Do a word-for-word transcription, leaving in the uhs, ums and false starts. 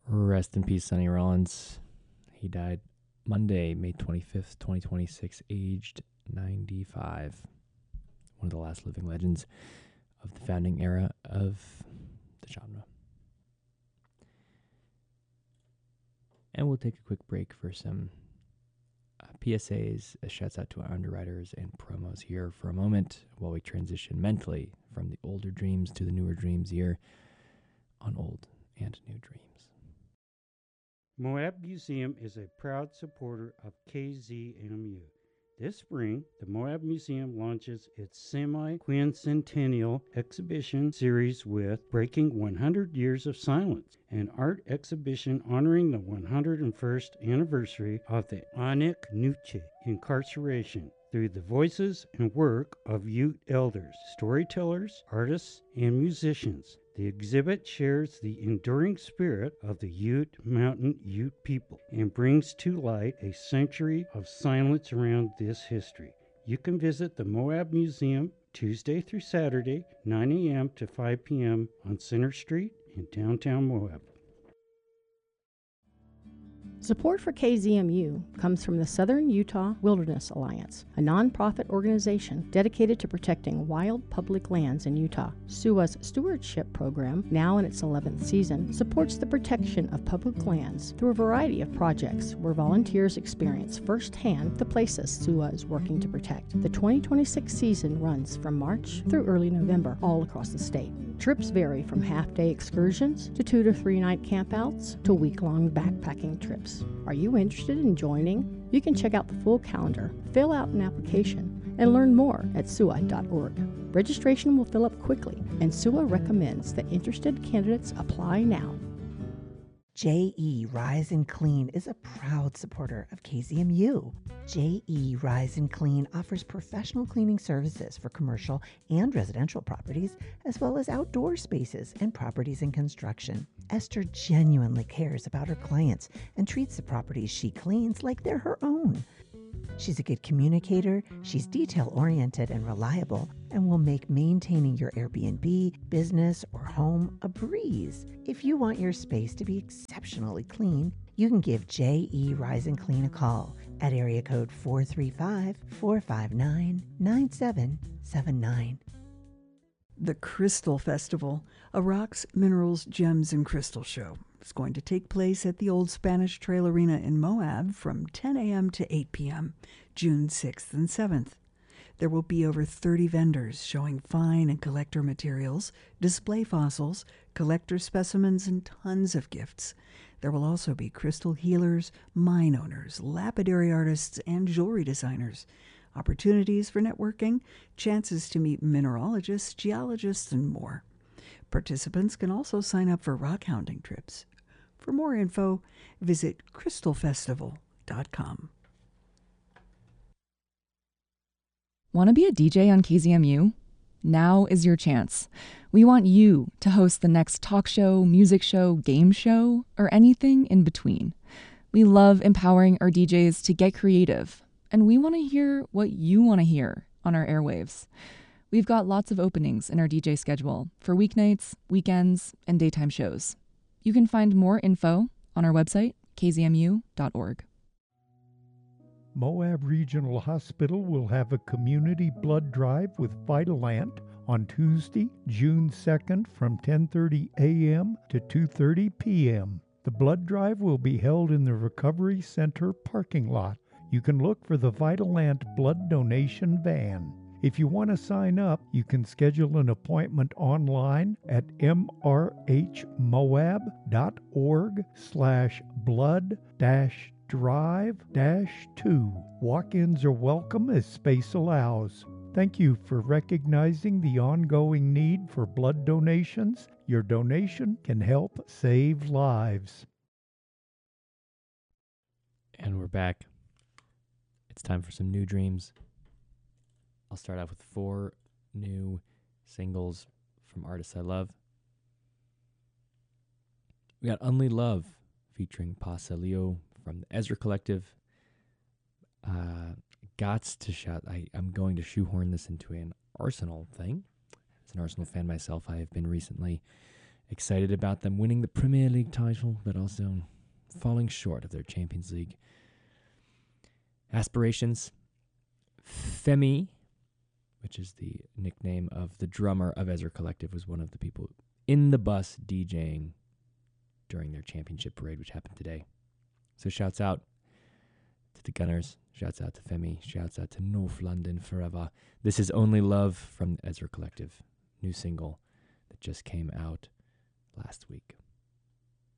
Rest in peace, Sonny Rollins. He died Monday, May twenty-fifth, twenty twenty-six, aged ninety-five. One of the last living legends of the founding era of the genre. And we'll take a quick break for some uh, P S As, uh, shouts out to our underwriters and promos here for a moment while we transition mentally from the older dreams to the newer dreams here on Old and New Dreams. Moab Museum is a proud supporter of K Z M U. This spring, the Moab Museum launches its semi-quincentennial exhibition series with Breaking one hundred Years of Silence, an art exhibition honoring the one hundred first anniversary of the Anik Nuche incarceration through the voices and work of Ute elders, storytellers, artists, and musicians. The exhibit shares the enduring spirit of the Ute Mountain Ute people and brings to light a century of silence around this history. You can visit the Moab Museum Tuesday through Saturday, nine a.m. to five p.m. on Center Street in downtown Moab. Support for K Z M U comes from the Southern Utah Wilderness Alliance, a nonprofit organization dedicated to protecting wild public lands in Utah. S U A's stewardship program, now in its eleventh season, supports the protection of public lands through a variety of projects where volunteers experience firsthand the places S U A is working to protect. The twenty twenty-six season runs from March through early November all across the state. Trips vary from half-day excursions to two to three night campouts to week-long backpacking trips. Are you interested in joining? You can check out the full calendar, fill out an application, and learn more at S U A dot org. Registration will fill up quickly, and S U A recommends that interested candidates apply now. J E Rise and Clean is a proud supporter of K Z M U. J E Rise and Clean offers professional cleaning services for commercial and residential properties, as well as outdoor spaces and properties in construction. Esther genuinely cares about her clients and treats the properties she cleans like they're her own. She's a good communicator, she's detail-oriented and reliable, and will make maintaining your Airbnb, business, or home a breeze. If you want your space to be exceptionally clean, you can give J E Rise and Clean a call at area code four three five, four five nine, nine seven seven nine. The Crystal Festival, a rocks, minerals, gems, and crystal show. It's going to take place at the Old Spanish Trail Arena in Moab from ten a.m. to eight p.m., June sixth and seventh. There will be over thirty vendors showing fine and collector materials, display fossils, collector specimens, and tons of gifts. There will also be crystal healers, mine owners, lapidary artists, and jewelry designers. Opportunities for networking, chances to meet mineralogists, geologists, and more. Participants can also sign up for rock hounding trips. For more info, visit crystal festival dot com. Want to be a D J on K Z M U? Now is your chance. We want you to host the next talk show, music show, game show, or anything in between. We love empowering our D Js to get creative, and we want to hear what you want to hear on our airwaves. We've got lots of openings in our D J schedule for weeknights, weekends, and daytime shows. You can find more info on our website, k z m u dot org. Moab Regional Hospital will have a community blood drive with Vitalant on Tuesday, June second from ten thirty a.m. to two thirty p.m. The blood drive will be held in the Recovery Center parking lot. You can look for the Vitalant blood donation van. If you want to sign up, you can schedule an appointment online at m r h moab dot org slash blood dash drive dash two. Walk-ins are welcome as space allows. Thank you for recognizing the ongoing need for blood donations. Your donation can help save lives. And we're back. It's time for some new dreams. I'll start off with four new singles from artists I love. We got Only Love featuring Pasa Leo from the Ezra Collective. Uh, gots to shout. I, I'm going to shoehorn this into an Arsenal thing. As an Arsenal fan myself, I have been recently excited about them winning the Premier League title, but also falling short of their Champions League aspirations. Femi, which is the nickname of the drummer of Ezra Collective, was one of the people in the bus DJing during their championship parade, which happened today. So shouts out to the Gunners, shouts out to Femi, shouts out to North London Forever. This is Only Love from the Ezra Collective, new single that just came out last week.